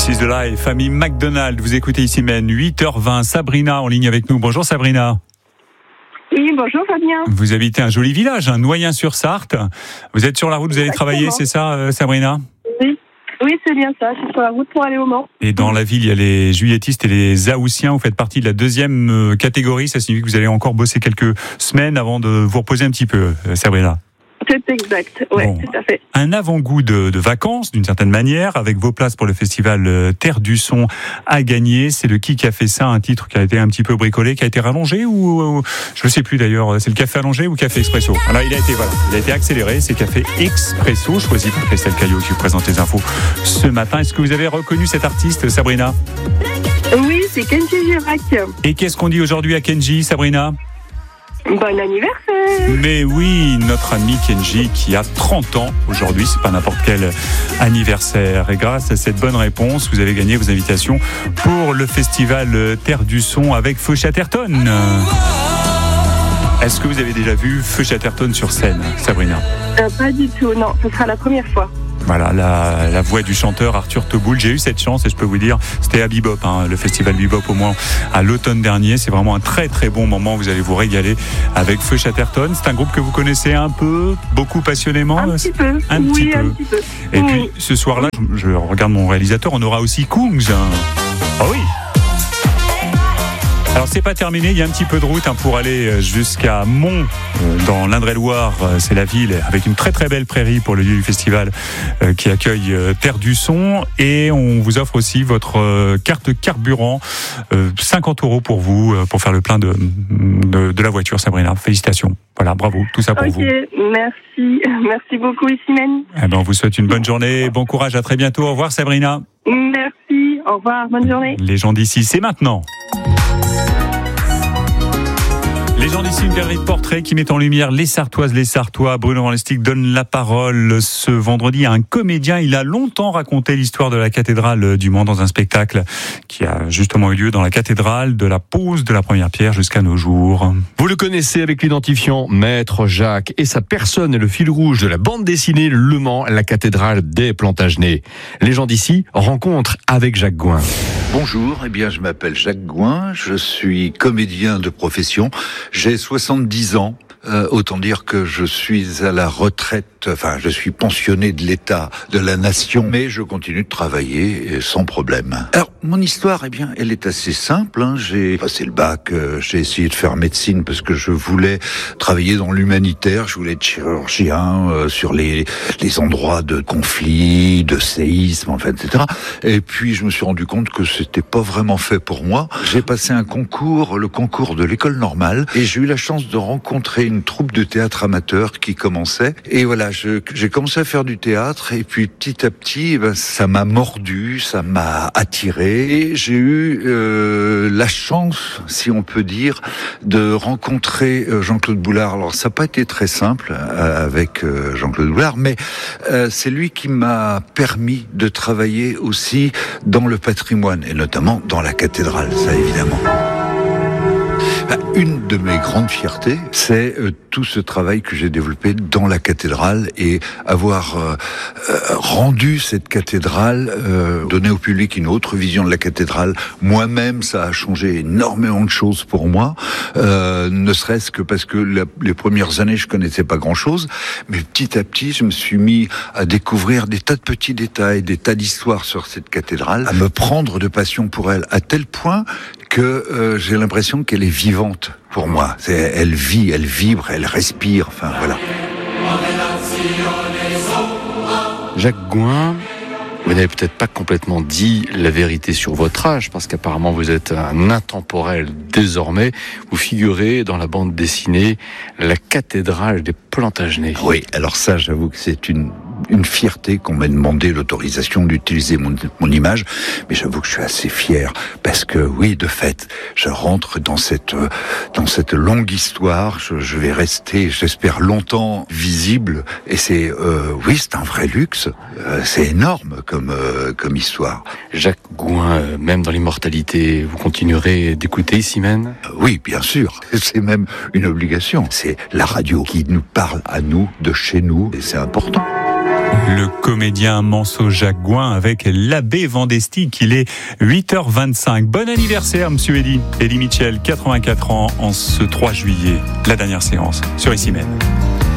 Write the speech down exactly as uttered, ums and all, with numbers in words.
This is the life, famille McDonald. Vous écoutez ici même huit heures vingt. Sabrina en ligne avec nous. Bonjour Sabrina. Oui, bonjour Fabien. Vous habitez un joli village, un Noyen-sur-Sarthe. Vous êtes sur la route, vous allez Exactement. travailler, c'est ça euh, Sabrina ? Oui. Oui, c'est bien ça. Je suis sur la route pour aller au Mans. Et dans la ville, il y a les juilletistes et les Haussiens. Vous faites partie de la deuxième euh, catégorie. Ça signifie que vous allez encore bosser quelques semaines avant de vous reposer un petit peu, euh, Sabrina. C'est exact. Oui, Bon. tout à fait. Un avant-goût de, de vacances, d'une certaine manière, avec vos places pour le festival euh, Terre du Son à gagner. C'est le Qui qui a fait ça, un titre qui a été un petit peu bricolé, qui a été rallongé ou, ou je ne sais plus d'ailleurs, c'est le café allongé ou café expresso. Alors il a été voilà, il a été accéléré, c'est café expresso, choisi par Christelle Caillot qui vous présente les infos ce matin. Est-ce que vous avez reconnu cet artiste, Sabrina ? Oui, c'est Kenji Girac. Et qu'est-ce qu'on dit aujourd'hui à Kenji, Sabrina ? Bon anniversaire. Mais oui, notre ami Kenji qui a trente ans aujourd'hui, c'est pas n'importe quel anniversaire. Et grâce à cette bonne réponse, vous avez gagné vos invitations pour le festival Terre du Son avec Feu Chatterton. Est-ce que vous avez déjà vu Feu Chatterton sur scène, Sabrina ? Euh, pas du tout, non. Ce sera la première fois. Voilà, la, la voix du chanteur Arthur Teboul. J'ai eu cette chance et je peux vous dire, c'était à Bebop, hein, le festival Bebop au moins à l'automne dernier. C'est vraiment un très très bon moment. Vous allez vous régaler avec Feu Chatterton. C'est un groupe que vous connaissez un peu, beaucoup passionnément. Un petit peu. Un oui, petit peu. un petit peu. Et oui. puis ce soir-là, je, je regarde mon réalisateur, on aura aussi Kungs. Ah oui. Alors c'est pas terminé, il y a un petit peu de route hein, pour aller jusqu'à Mont, euh, dans l'Indre-et-Loire, euh, c'est la ville, avec une très très belle prairie pour le lieu du festival euh, qui accueille euh, Terre du Son. Et on vous offre aussi votre euh, carte carburant, euh, cinquante euros pour vous, euh, pour faire le plein de, de, de la voiture, Sabrina. Félicitations. Voilà, bravo, tout ça pour Ok, vous. merci. Merci beaucoup, Issimène. Eh ben, on vous souhaite une bonne journée, bon courage, à très bientôt. Au revoir Sabrina. Merci. Au revoir. Bonne journée. Les gens d'ici, c'est maintenant. Les gens d'ici, une galerie de portraits qui met en lumière les Sartoises, les Sartois. Bruno Van Lestig donne la parole ce vendredi à un comédien. Il a longtemps raconté l'histoire de la cathédrale du Mans dans un spectacle qui a justement eu lieu dans la cathédrale, de la pose de la première pierre jusqu'à nos jours. Vous le connaissez avec l'identifiant Maître Jacques et sa personne est le fil rouge de la bande dessinée Le Mans, la cathédrale des Plantagenets. Les gens d'ici rencontrent avec Jacques Gouin. Bonjour, eh bien je m'appelle Jacques Gouin, je suis comédien de profession, j'ai soixante-dix ans. Euh, autant dire que je suis à la retraite, enfin je suis pensionné de l'État, de la nation, mais je continue de travailler sans problème. Alors mon histoire, eh bien, elle est assez simple. Hein. J'ai passé le bac, euh, j'ai essayé de faire médecine parce que je voulais travailler dans l'humanitaire, je voulais être chirurgien euh, sur les les endroits de conflit, de séisme, enfin, et cetera. Et puis je me suis rendu compte que c'était pas vraiment fait pour moi. J'ai passé un concours, le concours de l'école normale, et j'ai eu la chance de rencontrer une troupe de théâtre amateur qui commençait. Et voilà, je, j'ai commencé à faire du théâtre et puis petit à petit, eh ben, ça m'a mordu, ça m'a attiré. Et j'ai eu euh, la chance, si on peut dire, de rencontrer euh, Jean-Claude Boulard. Alors ça n'a pas été très simple euh, avec euh, Jean-Claude Boulard, mais euh, c'est lui qui m'a permis de travailler aussi dans le patrimoine et notamment dans la cathédrale, ça évidemment. Une de mes grandes fiertés, c'est euh, tout ce travail que j'ai développé dans la cathédrale et avoir euh, euh, rendu cette cathédrale, euh, donné au public une autre vision de la cathédrale. Moi-même, ça a changé énormément de choses pour moi, euh, ne serait-ce que parce que la, les premières années, je connaissais pas grand-chose, mais petit à petit, je me suis mis à découvrir des tas de petits détails, des tas d'histoires sur cette cathédrale, à me prendre de passion pour elle, à tel point que euh, j'ai l'impression qu'elle est vivante pour moi. C'est, elle vit, elle vibre, elle respire, enfin voilà. Jacques Gouin, vous n'avez peut-être pas complètement dit la vérité sur votre âge, parce qu'apparemment vous êtes un intemporel désormais. Vous figurez dans la bande dessinée La cathédrale des Plantagenets. Oui, alors ça, j'avoue que c'est une une fierté qu'on m'a demandé l'autorisation d'utiliser mon, mon image, mais j'avoue que je suis assez fier parce que oui, de fait, je rentre dans cette dans cette longue histoire. Je, je vais rester, j'espère, longtemps visible, et c'est euh, oui, c'est un vrai luxe. Euh, c'est énorme comme euh, comme histoire. Jacques Gouin, même dans l'immortalité, vous continuerez d'écouter ici même ? Euh, oui, bien sûr. C'est même une obligation. C'est la radio qui nous parle à nous de chez nous, et c'est important. Le comédien Manceau Jacques Gouin avec l'abbé Vandestick. Il est huit heures vingt-cinq. Bon anniversaire, monsieur Eddy. Eddy Mitchell, quatre-vingt-quatre ans en ce trois juillet. La dernière séance sur Ici Même.